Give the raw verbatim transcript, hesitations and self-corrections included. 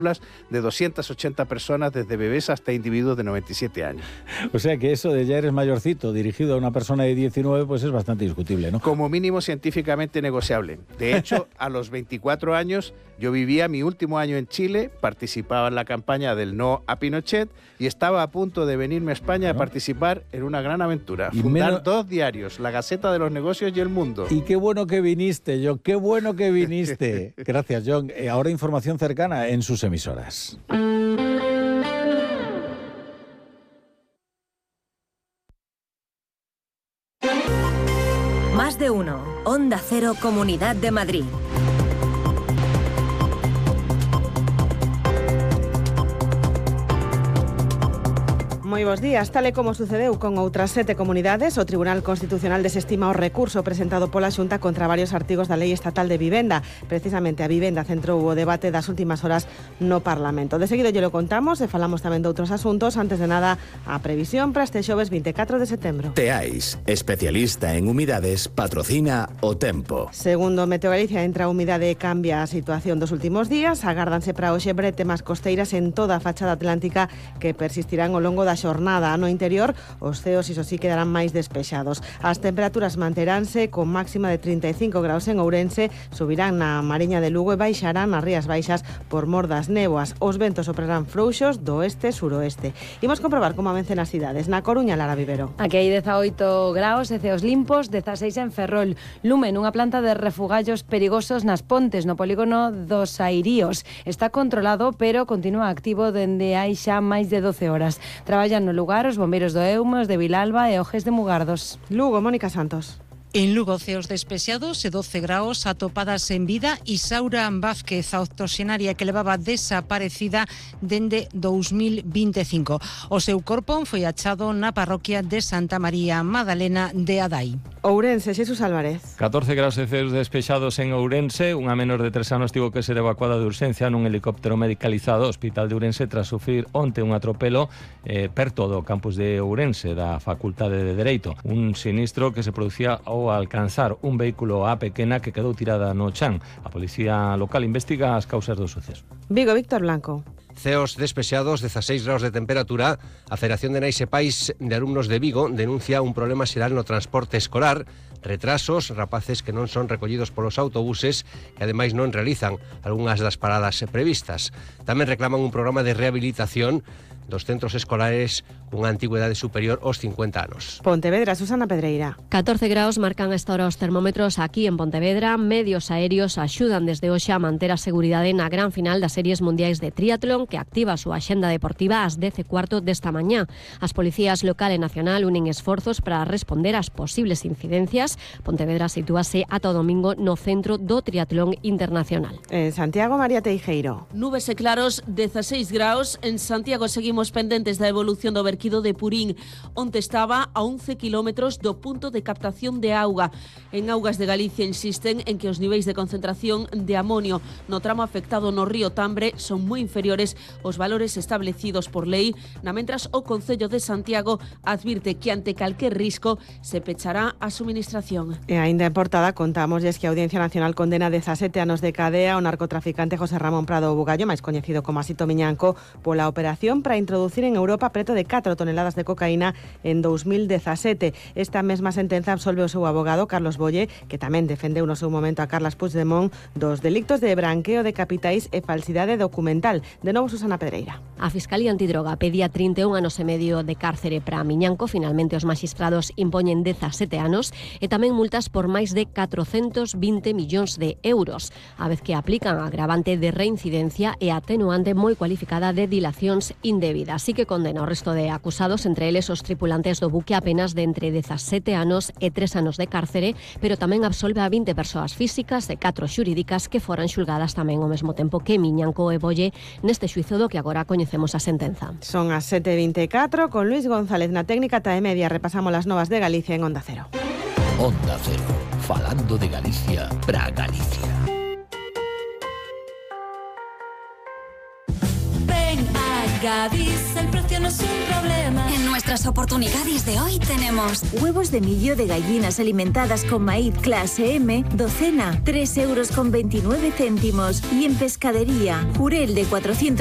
de doscientas ochenta personas, desde bebés hasta individuos de noventa y siete años. O sea que eso de ya eres mayorcito, dirigido a una persona de diecinueve, pues es bastante discutible, ¿no? Como mínimo científicamente negociable. De hecho, a los veinticuatro años, yo vivía mi último año en Chile, participaba en la campaña del no a Pinochet y estaba a punto de venirme a España ¿no? a participar en una gran aventura. Y fundar menos... dos diarios, La Gaceta de los Negocios y El Mundo. Y qué bueno que viniste, John, qué bueno que viniste. Gracias, John. Eh, ahora información cercana en sus emisoras. Más de uno. Onda Cero, Comunidad de Madrid. Moi bons días. Tal e como sucedeu con outras sete comunidades, o Tribunal Constitucional desestima o recurso presentado pola Xunta contra varios artigos da Lei Estatal de Vivenda. Precisamente a vivenda centrou o debate das últimas horas no Parlamento. De seguido lle lo contamos e falamos tamén de outros asuntos. Antes de nada, a previsión para este xoves veinticuatro de setembro. Teais, especialista en humidades, patrocina o tempo. Segundo Meteo Galicia, entra a humidade e cambia a situación dos últimos días. Agárdanse para hoxe bretemas costeiras en toda a fachada atlántica que persistirán ao longo da xornada. No interior, os ceos iso sí quedarán máis despexados. As temperaturas manteránse con máxima de trinta e cinco graus en Ourense, subirán na Mariña de Lugo e baixarán nas Rías Baixas por mor das néboas. Os ventos soprarán frouxos do oeste-suroeste. Imos comprobar como avancen as cidades. Na Coruña, Lara Vivero. Aquí hai dezaoito graus e ceos limpos, dezaseis en Ferrol. Lume nunha planta de refugallos perigosos nas Pontes, no polígono dos Airíos. Está controlado, pero continúa activo dende hai xa máis de doce horas. Traballan no lugar os bombeiros do Eumos, de Vilalba e o G E S de Mugardos. Lugo, Mónica Santos. En Lugo, ceos despexados e doce graus atopadas en vida. Isaura Vázquez, a octoxenaria que levaba desaparecida dende dous mil vinte e cinco. O seu corpo foi achado na parroquia de Santa María Madalena de Adai. Ourense, Xesús Álvarez. catorce graus e ceos despexados en Ourense. Unha menor de tres anos tivo que ser evacuada de urxencia nun helicóptero medicalizado ao Hospital de Ourense tras sufrir onte un atropelo eh, perto do campus de Ourense da Facultade de Dereito. Un sinistro que se producía ao alcanzar un vehículo A pequena que quedou tirada no chan. A policía local investiga as causas do suceso. Vigo, Víctor Blanco. Ceos despexados, dezaseis graus de temperatura. A Federación de Nais e Pais de Alumnos de Vigo denuncia un problema xeral no transporte escolar, retrasos, rapaces que non son recollidos polos autobuses que ademais non realizan algunhas das paradas previstas. Tamén reclaman un programa de rehabilitación dos centros escolares cunha antigüedade superior aos cincuenta anos. Pontevedra, Susana Pedreira. catorce graus marcan esta hora os termómetros aquí en Pontevedra. Medios aéreos axudan desde hoxe a manter a seguridade na gran final das series mundiais de triatlón que activa a súa axenda deportiva ás dez e cuarto desta mañá. As policías local e nacional unen esforzos para responder ás posibles incidencias. Pontevedra sitúase ata o domingo no centro do triatlón internacional. En Santiago, María Teijeiro. Nubes e claros, dezaseis graus. En Santiago seguimos pendentes da evolución do verquido de Purín, onde estaba a once kilómetros do punto de captación de auga. En Augas de Galicia insisten en que os niveis de concentración de amonio no tramo afectado no río Tambre son moi inferiores aos valores establecidos por lei, na mentras o Concello de Santiago advirte que ante calquer risco se pechará a suministración. E aínda en portada contámosles que a Audiencia Nacional condena dezasete anos de cadea ao narcotraficante José Ramón Prado Bugallo, máis coñecido como Asito Miñanco, pola operación para introducir en Europa preto de catro toneladas de cocaína en dous mil dezasete. Esta mesma sentenza absolve o seu abogado, Carlos Bolle, que tamén defendeu no seu momento a Carlas Puigdemont dos delictos de branqueo de capitais e falsidade documental. De novo, Susana Pedreira. A Fiscalía Antidroga pedía trinta e un anos e medio de cárcere para Miñanco. Finalmente, os maxistrados impoñen dezasete anos e tamén multas por máis de catrocentos vinte millóns de euros, a vez que aplican a agravante de reincidencia e atenuante moi cualificada de dilacións indebidas. Así que condena o resto de acusados, entre eles os tripulantes do buque, apenas de entre dezasete anos e tres anos de cárcere, pero tamén absolve a vinte persoas físicas e catro xurídicas que foran xulgadas tamén ao mesmo tempo que Miñanco e Bolle neste xuízo do que agora coñecemos a sentenza. Son as sete e vinte e catro, con Luis González na técnica Tae Media. Repasamos as novas de Galicia en Onda Cero. Onda Cero, falando de Galicia para Galicia. Ven aquí. Gadis, el precio no es un problema. En nuestras oportunidades de hoy tenemos huevos de millo de gallinas alimentadas con maíz clase M, docena, tres euros con veintinueve céntimos. Y en pescadería, jurel de cuatrocientos